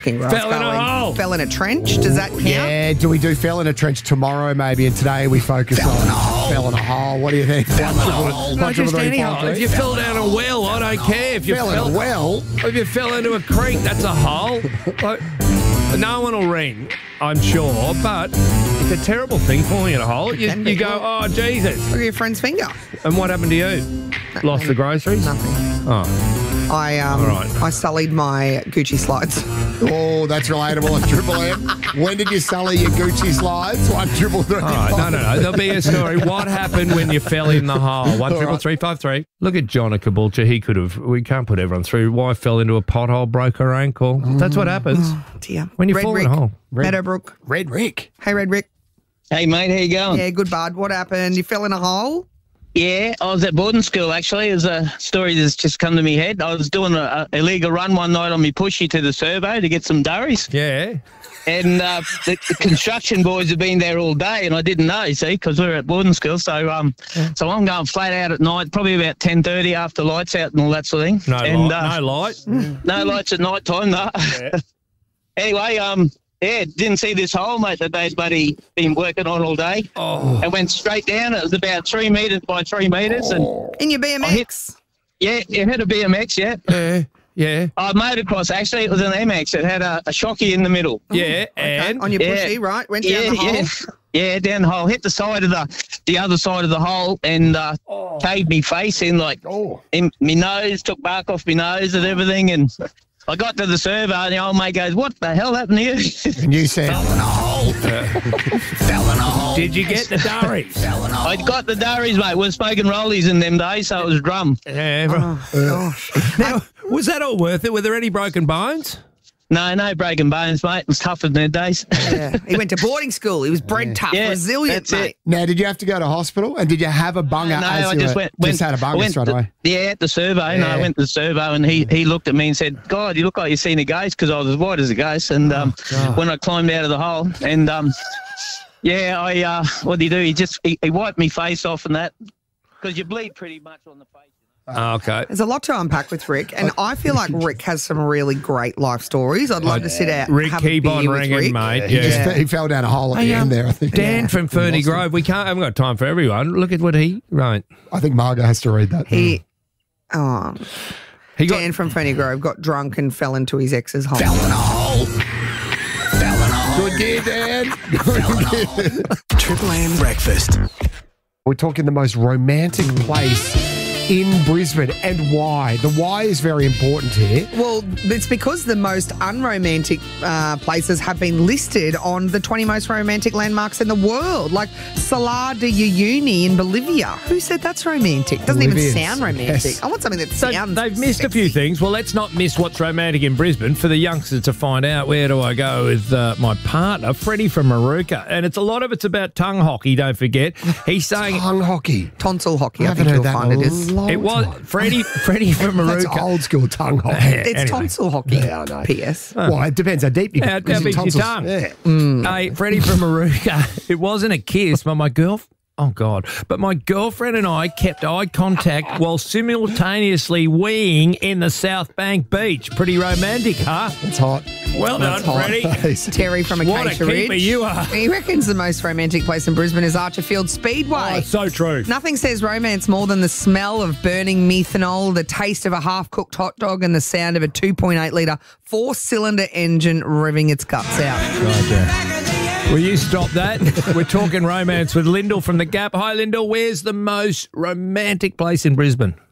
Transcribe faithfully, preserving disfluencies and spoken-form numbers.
Fell in a hole. Fell in a trench. Does that count? Yeah, do we do fell in a trench tomorrow maybe? And today we focus fell on in a hole. Fell in a hole. What do you think? Fell in a hole. No, just any hole. If you fell down a well, I don't care. If you fell, fell in a well? If you fell into a creek, that's a hole. Like, no one will ring, I'm sure, but it's a terrible thing falling in a hole. You, you go, oh, Jesus. Look at your friend's finger. And what happened to you? Lost the groceries? Nothing. Oh. I um, All right. I sullied my Gucci slides. Oh, that's relatable on Triple M. When did you sully your Gucci slides? One triple three. All right, no, no, no. There'll be a story. What happened when you fell in the hole? One triple three five three. Look at John at Caboolture. He could have. We can't put everyone through. Wife fell into a pothole, broke her ankle. Mm. That's what happens. Oh, dear. When you Red fall Rick, in a hole. Red, Meadowbrook. Red Rick. Hey, Red Rick. Hey, mate, how you going? Yeah, good, bud. What happened? You fell in a hole? Yeah, I was at boarding school, actually. There's a story that's just come to me head. I was doing an illegal run one night on me pushy to the servo to get some durries. Yeah. And uh, the, the construction boys have been there all day, and I didn't know, you see, because we were at boarding school. So um, yeah. so I'm going flat out at night, probably about ten thirty after lights out and all that sort of thing. No and, light. Uh, no light. No lights at night time, no. Yeah. Anyway, um, yeah, didn't see this hole, mate, that they'd bloody been working on all day. Oh. And went straight down. It was about three metres by three metres. Oh. And in your B M X? Hit, yeah, it had a B M X, yeah. Yeah, yeah. I motocross, actually. It was an M X. It had a, a shocky in the middle. Yeah, Oh, okay. and? On your Yeah. pushy, right? Went Yeah, down the hole? yeah. Yeah, down the hole. Hit the side of the the other side of the hole and uh, Oh. caved me face in, like, Oh. in my nose, took bark off my nose and everything. And I got to the servo and the old mate goes, what the hell happened to you? And you said, Fell in a hole. Fell in a hole. Did you get the durries? Fell in a hole. I got the durries, mate. We were smoking rollies in them days, so it was drum. Yeah, bro. Oh, gosh. Now, was that all worth it? Were there any broken bones? No, no breaking bones, mate. It was tough in their days. Yeah. He went to boarding school. He was bred tough, Yeah, resilient, that's it. mate. now, did you have to go to hospital? And did you have a bunger No, as I you just were, went, went. just had a I bunger went straight to- away? Yeah, at the survey. No, I Yeah. went to the survey and he, he looked at me and said, God, you look like you've seen a ghost, because I was as white as a ghost. And um, Oh, when I climbed out of the hole, and um, yeah, I uh, what did he do? He just he, he wiped me face off and that, because you bleed pretty much on the face. Oh, okay. There's a lot to unpack with Rick, and I feel like Rick has some really great life stories. I'd love to sit out and Rick, have keep a beer on with ringing, Rick. mate. He, Yeah. just, he fell down a hole at Hey, the um, end there, I think. Dan Yeah. from Ferny Grove. We can't. Haven't got time for everyone. Look at what he. Right. I think Margot has to read that. He, oh, He got. Dan from Ferny Grove got drunk and fell into his ex's hole. Fell in a hole. Fell in a hole. Good gear, Dan. Triple M Breakfast. We're talking the most romantic place in Brisbane, and why. The why is very important here. Well, it's because the most unromantic uh, places have been listed on the twenty most romantic landmarks in the world, like Salar de Uyuni in Bolivia. Who said that's romantic? Doesn't Bolivians. even sound romantic. Yes. I want something that So sounds they've missed a sexy. few things. Well, let's not miss what's romantic in Brisbane for the youngsters to find out. Where do I go with uh, my partner, Freddie from Maruka? And it's a lot of it's about tongue hockey. Don't forget, he's saying Tongue hockey. Tonsil hockey, I, I think haven't you'll heard that find in it a is. long it was time. Freddie. Freddie from That's Maruka. old school tongue hockey. It's Anyway. tonsil hockey. Yeah, I know. P S. Well, it depends how deep you How- go. how big's your Tonsils- tongue? Yeah. Hey, Freddie from Maruka. It wasn't a kiss, but my girl. Oh God! But my girlfriend and I kept eye contact while simultaneously weeing in the South Bank beach. Pretty romantic, huh? It's hot. Well That's done, hot. Freddie. Terry from What a Acacia keeper Ridge. you are. He reckons the most romantic place in Brisbane is Archerfield Speedway. Oh, so true. Nothing says romance more than the smell of burning methanol, the taste of a half-cooked hot dog, and the sound of a two point eight litre four-cylinder engine revving its guts out. Will you stop that? We're talking romance with Lyndall from The Gap. Hi, Lyndall. Where's the most romantic place in Brisbane?